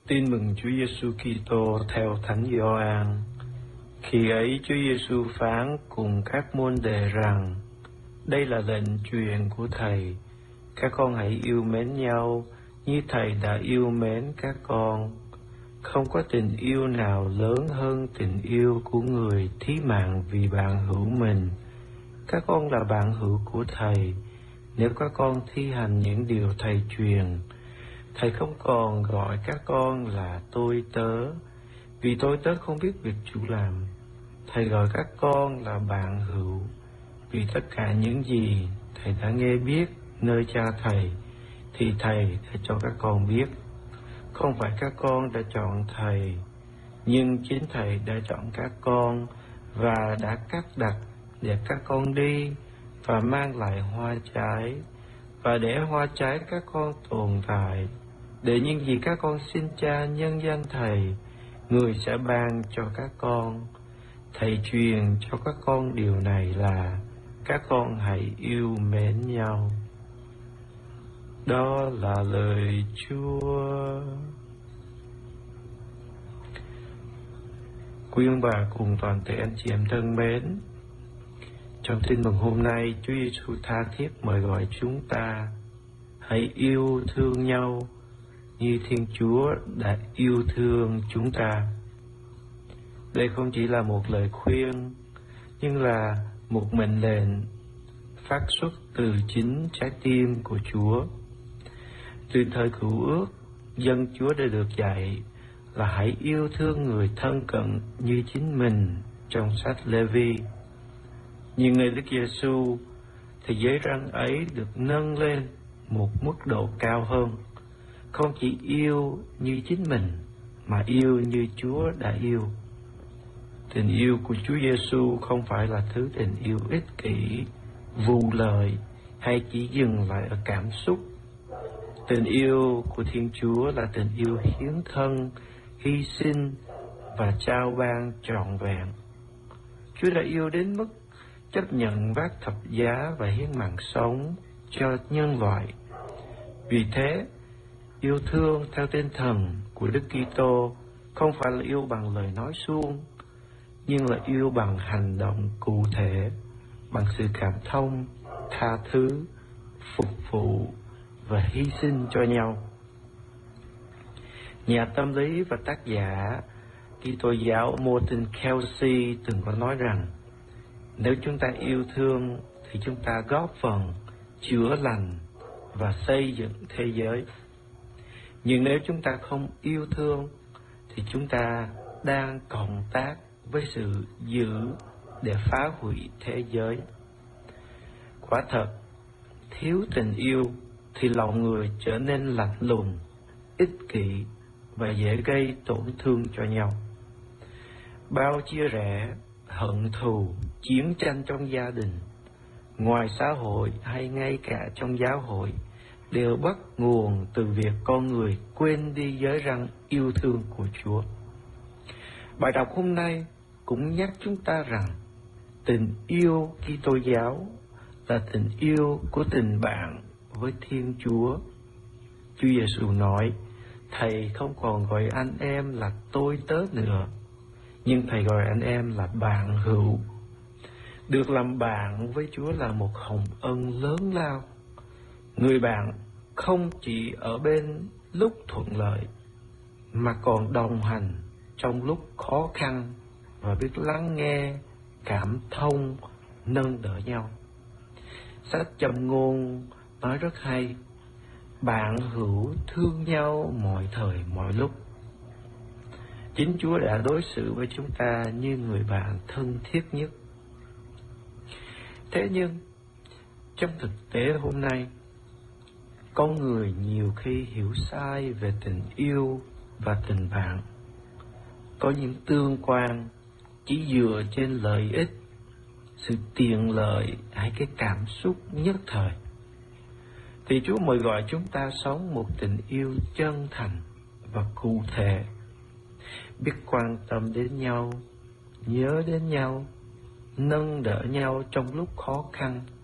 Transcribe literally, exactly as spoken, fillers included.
Tin mừng Chúa Giêsu Kitô theo Thánh Gioan. Khi ấy Chúa Giêsu phán cùng các môn đệ rằng: đây là lệnh truyền của Thầy, các con hãy yêu mến nhau như Thầy đã yêu mến các con. Không có tình yêu nào lớn hơn tình yêu của người thí mạng vì bạn hữu mình. Các con là bạn hữu của Thầy nếu các con thi hành những điều Thầy truyền. Thầy không còn gọi các con là tôi tớ, vì tôi tớ không biết việc Chủ làm. Thầy gọi các con là bạn hữu, vì tất cả những gì Thầy đã nghe biết nơi Cha Thầy thì Thầy đã cho các con biết. Không phải các con đã chọn Thầy, nhưng chính Thầy đã chọn các con và đã cắt đặt để các con đi và mang lại hoa trái, và để hoa trái các con tồn tại, để những gì các con xin Cha nhân danh Thầy, Người sẽ ban cho các con. Thầy truyền cho các con điều này là các con hãy yêu mến nhau. Đó là lời Chúa. Quý ông bà cùng toàn thể anh chị em thân mến, trong tin mừng hôm nay, Chúa Giêsu tha thiết mời gọi chúng ta hãy yêu thương nhau như Thiên Chúa đã yêu thương chúng ta. Đây không chỉ là một lời khuyên, nhưng là một mệnh lệnh phát xuất từ chính trái tim của Chúa. Từ thời Cựu Ước, dân Chúa đã được dạy là hãy yêu thương người thân cận như chính mình trong sách Lê-vi. Nhưng ngày Đức Giêsu thì giới răn ấy được nâng lên một mức độ cao hơn, không chỉ yêu như chính mình mà yêu như Chúa đã yêu. Tình yêu của Chúa Giêsu không phải là thứ tình yêu ích kỷ, vụ lợi hay chỉ dừng lại ở cảm xúc. Tình yêu của Thiên Chúa là tình yêu hiến thân, hy sinh và trao ban trọn vẹn. Chúa đã yêu đến mức chấp nhận vác thập giá và hiến mạng sống cho nhân loại. Vì thế, yêu thương theo tinh thần của Đức Kitô không phải là yêu bằng lời nói suông, nhưng là yêu bằng hành động cụ thể, bằng sự cảm thông, tha thứ, phục vụ và hy sinh cho nhau. Nhà tâm lý và tác giả Kitô giáo Martin Kelsey từng có nói rằng, nếu chúng ta yêu thương thì chúng ta góp phần chữa lành và xây dựng thế giới. Nhưng nếu chúng ta không yêu thương thì chúng ta đang cộng tác với sự dữ để phá hủy thế giới. Quả thật, thiếu tình yêu thì lòng người trở nên lạnh lùng, ích kỷ và dễ gây tổn thương cho nhau. Bao chia rẽ, hận thù, chiến tranh trong gia đình, ngoài xã hội hay ngay cả trong giáo hội đều bắt nguồn từ việc con người quên đi giới răn yêu thương của Chúa. Bài đọc hôm nay cũng nhắc chúng ta rằng tình yêu Kitô giáo là tình yêu của tình bạn với Thiên Chúa. Chúa Giêsu nói, Thầy không còn gọi anh em là tôi tớ nữa, nhưng Thầy gọi anh em là bạn hữu. Được làm bạn với Chúa là một hồng ân lớn lao. Người bạn không chỉ ở bên lúc thuận lợi, mà còn đồng hành trong lúc khó khăn và biết lắng nghe, cảm thông, nâng đỡ nhau. Sách Châm ngôn nói rất hay, bạn hữu thương nhau mọi thời mọi lúc. Chính Chúa đã đối xử với chúng ta như người bạn thân thiết nhất. Thế nhưng, trong thực tế hôm nay, con người nhiều khi hiểu sai về tình yêu và tình bạn. Có những tương quan chỉ dựa trên lợi ích, sự tiện lợi hay cái cảm xúc nhất thời. Thì Chúa mời gọi chúng ta sống một tình yêu chân thành và cụ thể, biết quan tâm đến nhau, nhớ đến nhau, nâng đỡ nhau trong lúc khó khăn,